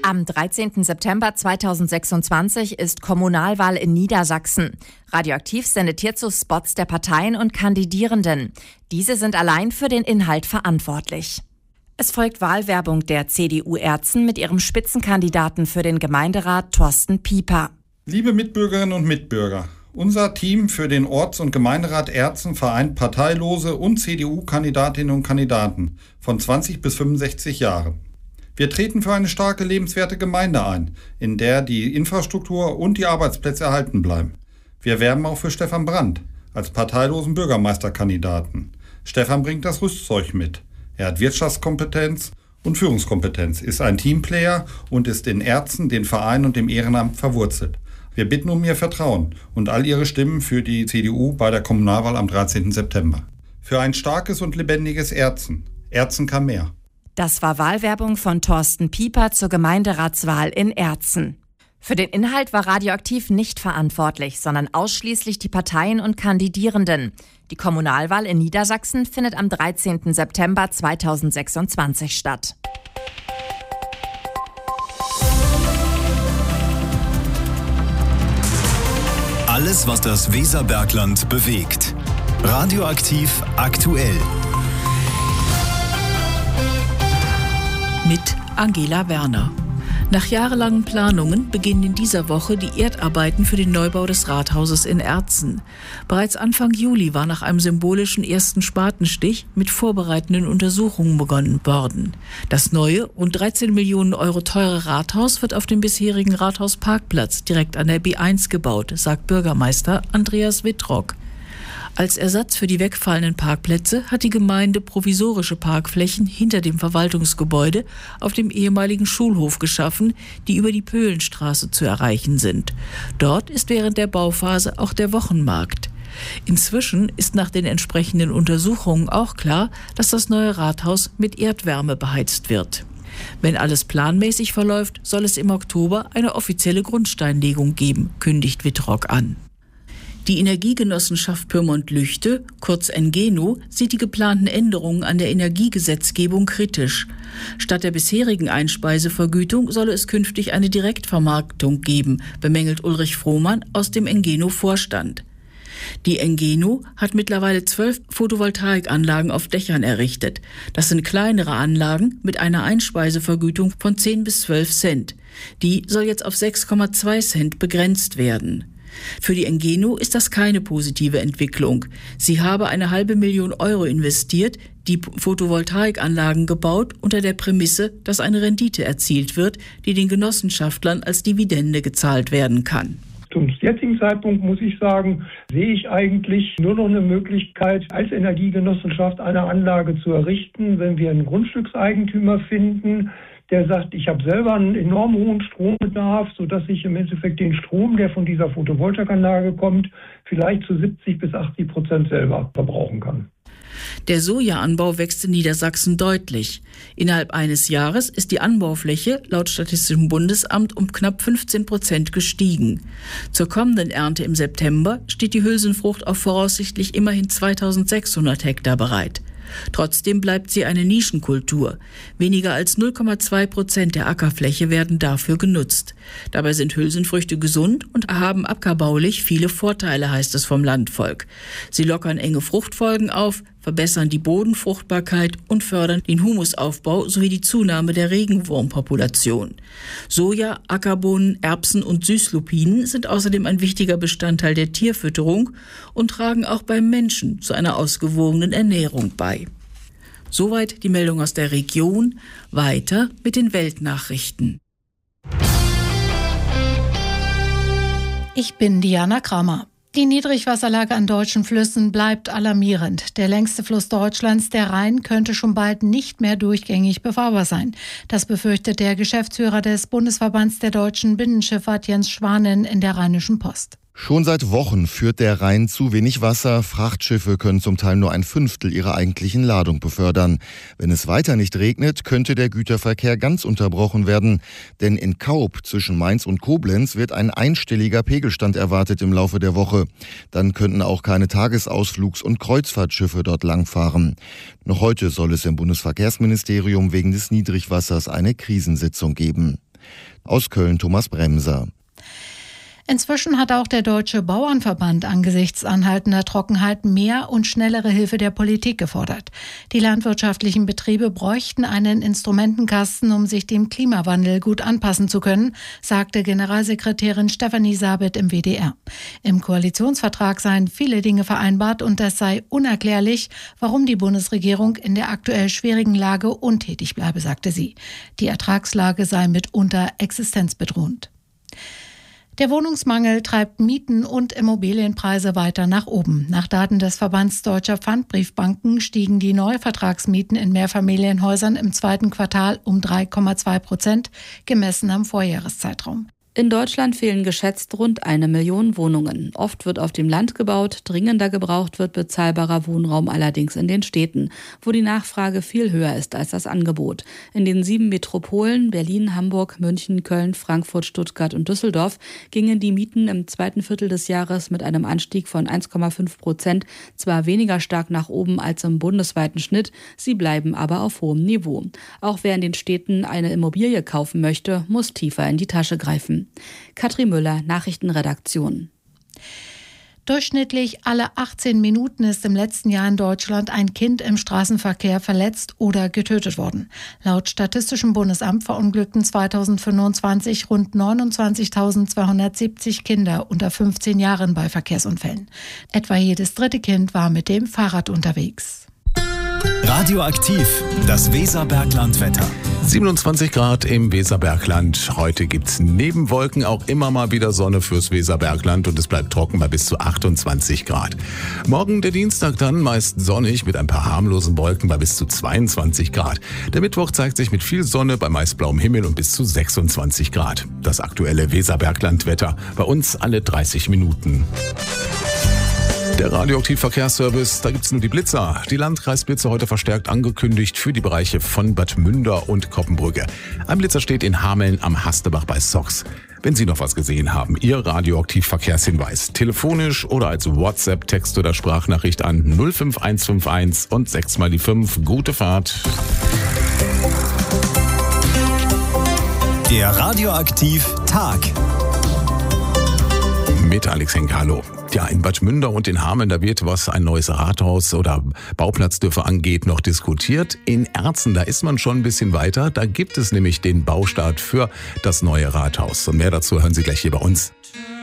Am 13. September 2026 ist Kommunalwahl in Niedersachsen. Radioaktiv sendet hierzu Spots der Parteien und Kandidierenden. Diese sind allein für den Inhalt verantwortlich. Es folgt Wahlwerbung der CDU Erzen mit ihrem Spitzenkandidaten für den Gemeinderat Thorsten Pieper. Liebe Mitbürgerinnen und Mitbürger, unser Team für den Orts- und Gemeinderat Erzen vereint parteilose und CDU-Kandidatinnen und Kandidaten von 20 bis 65 Jahren. Wir treten für eine starke, lebenswerte Gemeinde ein, in der die Infrastruktur und die Arbeitsplätze erhalten bleiben. Wir werben auch für Stefan Brandt als parteilosen Bürgermeisterkandidaten. Stefan bringt das Rüstzeug mit. Er hat Wirtschaftskompetenz und Führungskompetenz, ist ein Teamplayer und ist in Erzen, den Verein und dem Ehrenamt verwurzelt. Wir bitten um Ihr Vertrauen und all Ihre Stimmen für die CDU bei der Kommunalwahl am 13. September. Für ein starkes und lebendiges Erzen. Erzen kann mehr. Das war Wahlwerbung von Thorsten Pieper zur Gemeinderatswahl in Erzen. Für den Inhalt war Radioaktiv nicht verantwortlich, sondern ausschließlich die Parteien und Kandidierenden. Die Kommunalwahl in Niedersachsen findet am 13. September 2026 statt. Alles, was das Weserbergland bewegt. Radioaktiv aktuell. Mit Angela Werner. Nach jahrelangen Planungen beginnen in dieser Woche die Erdarbeiten für den Neubau des Rathauses in Erzen. Bereits Anfang Juli war nach einem symbolischen ersten Spatenstich mit vorbereitenden Untersuchungen begonnen worden. Das neue, rund 13 Millionen Euro teure Rathaus wird auf dem bisherigen Rathausparkplatz direkt an der B1 gebaut, sagt Bürgermeister Andreas Wittrock. Als Ersatz für die wegfallenden Parkplätze hat die Gemeinde provisorische Parkflächen hinter dem Verwaltungsgebäude auf dem ehemaligen Schulhof geschaffen, die über die Pöhlenstraße zu erreichen sind. Dort ist während der Bauphase auch der Wochenmarkt. Inzwischen ist nach den entsprechenden Untersuchungen auch klar, dass das neue Rathaus mit Erdwärme beheizt wird. Wenn alles planmäßig verläuft, soll es im Oktober eine offizielle Grundsteinlegung geben, kündigt Wittrock an. Die Energiegenossenschaft Pyrmont-Lüchte, kurz Engeno, sieht die geplanten Änderungen an der Energiegesetzgebung kritisch. Statt der bisherigen Einspeisevergütung solle es künftig eine Direktvermarktung geben, bemängelt Ulrich Frohmann aus dem Engeno-Vorstand. Die Engeno hat mittlerweile 12 Photovoltaikanlagen auf Dächern errichtet. Das sind kleinere Anlagen mit einer Einspeisevergütung von 10 bis 12 Cent. Die soll jetzt auf 6,2 Cent begrenzt werden. Für die Engeno ist das keine positive Entwicklung. Sie habe 500.000 Euro investiert, die Photovoltaikanlagen gebaut, unter der Prämisse, dass eine Rendite erzielt wird, die den Genossenschaftlern als Dividende gezahlt werden kann. Zum jetzigen Zeitpunkt, muss ich sagen, sehe ich eigentlich nur noch eine Möglichkeit, als Energiegenossenschaft eine Anlage zu errichten, wenn wir einen Grundstückseigentümer finden, der sagt, ich habe selber einen enorm hohen Strombedarf, sodass ich im Endeffekt den Strom, der von dieser Photovoltaikanlage kommt, vielleicht zu 70 bis 80% selber verbrauchen kann. Der Sojaanbau wächst in Niedersachsen deutlich. Innerhalb eines Jahres ist die Anbaufläche laut Statistischem Bundesamt um knapp 15% gestiegen. Zur kommenden Ernte im September steht die Hülsenfrucht auf voraussichtlich immerhin 2600 Hektar bereit. Trotzdem bleibt sie eine Nischenkultur. Weniger als 0,2% der Ackerfläche werden dafür genutzt. Dabei sind Hülsenfrüchte gesund und haben ackerbaulich viele Vorteile, heißt es vom Landvolk. Sie lockern enge Fruchtfolgen auf, verbessern die Bodenfruchtbarkeit und fördern den Humusaufbau sowie die Zunahme der Regenwurmpopulation. Soja, Ackerbohnen, Erbsen und Süßlupinen sind außerdem ein wichtiger Bestandteil der Tierfütterung und tragen auch beim Menschen zu einer ausgewogenen Ernährung bei. Soweit die Meldung aus der Region. Weiter mit den Weltnachrichten. Ich bin Diana Kramer. Die Niedrigwasserlage an deutschen Flüssen bleibt alarmierend. Der längste Fluss Deutschlands, der Rhein, könnte schon bald nicht mehr durchgängig befahrbar sein. Das befürchtet der Geschäftsführer des Bundesverbands der deutschen Binnenschifffahrt Jens Schwanen in der Rheinischen Post. Schon seit Wochen führt der Rhein zu wenig Wasser. Frachtschiffe können zum Teil nur 1/5 ihrer eigentlichen Ladung befördern. Wenn es weiter nicht regnet, könnte der Güterverkehr ganz unterbrochen werden. Denn in Kaub zwischen Mainz und Koblenz wird ein einstelliger Pegelstand erwartet im Laufe der Woche. Dann könnten auch keine Tagesausflugs- und Kreuzfahrtschiffe dort langfahren. Noch heute soll es im Bundesverkehrsministerium wegen des Niedrigwassers eine Krisensitzung geben. Aus Köln Thomas Bremser. Inzwischen hat auch der Deutsche Bauernverband angesichts anhaltender Trockenheit mehr und schnellere Hilfe der Politik gefordert. Die landwirtschaftlichen Betriebe bräuchten einen Instrumentenkasten, um sich dem Klimawandel gut anpassen zu können, sagte Generalsekretärin Stefanie Sabet im WDR. Im Koalitionsvertrag seien viele Dinge vereinbart und es sei unerklärlich, warum die Bundesregierung in der aktuell schwierigen Lage untätig bleibe, sagte sie. Die Ertragslage sei mitunter existenzbedrohend. Der Wohnungsmangel treibt Mieten und Immobilienpreise weiter nach oben. Nach Daten des Verbands Deutscher Pfandbriefbanken stiegen die Neuvertragsmieten in Mehrfamilienhäusern im zweiten Quartal um 3,2%, gemessen am Vorjahreszeitraum. In Deutschland fehlen geschätzt rund 1 Million Wohnungen. Oft wird auf dem Land gebaut, dringender gebraucht wird bezahlbarer Wohnraum allerdings in den Städten, wo die Nachfrage viel höher ist als das Angebot. In den 7 Metropolen Berlin, Hamburg, München, Köln, Frankfurt, Stuttgart und Düsseldorf gingen die Mieten im zweiten Viertel des Jahres mit einem Anstieg von 1,5% zwar weniger stark nach oben als im bundesweiten Schnitt, sie bleiben aber auf hohem Niveau. Auch wer in den Städten eine Immobilie kaufen möchte, muss tiefer in die Tasche greifen. Katrin Müller, Nachrichtenredaktion. Durchschnittlich alle 18 Minuten ist im letzten Jahr in Deutschland ein Kind im Straßenverkehr verletzt oder getötet worden. Laut Statistischem Bundesamt verunglückten 2025 rund 29.270 Kinder unter 15 Jahren bei Verkehrsunfällen. Etwa jedes dritte Kind war mit dem Fahrrad unterwegs. Radioaktiv, das Weserbergland-Wetter. 27 Grad im Weserbergland. Heute gibt's neben Wolken auch immer mal wieder Sonne fürs Weserbergland und es bleibt trocken bei bis zu 28 Grad. Morgen der Dienstag dann meist sonnig mit ein paar harmlosen Wolken bei bis zu 22 Grad. Der Mittwoch zeigt sich mit viel Sonne bei meist blauem Himmel und bis zu 26 Grad. Das aktuelle Weserbergland-Wetter bei uns alle 30 Minuten. Der Radioaktiv-Verkehrsservice, da gibt's nur die Blitzer. Die Landkreisblitzer heute verstärkt angekündigt für die Bereiche von Bad Münder und Koppenbrücke. Ein Blitzer steht in Hameln am Hastebach bei Sox. Wenn Sie noch was gesehen haben, Ihr Radioaktiv-Verkehrshinweis. Telefonisch oder als WhatsApp, Text oder Sprachnachricht an 05151 und 6 mal die 5. Gute Fahrt. Der Radioaktiv-Tag. Mit Alex Henke, hallo. Ja, in Bad Münder und in Hameln, da wird, was ein neues Rathaus oder Bauplatzdürfe angeht, noch diskutiert. In Erzen, da ist man schon ein bisschen weiter. Da gibt es nämlich den Baustart für das neue Rathaus. Und mehr dazu hören Sie gleich hier bei uns.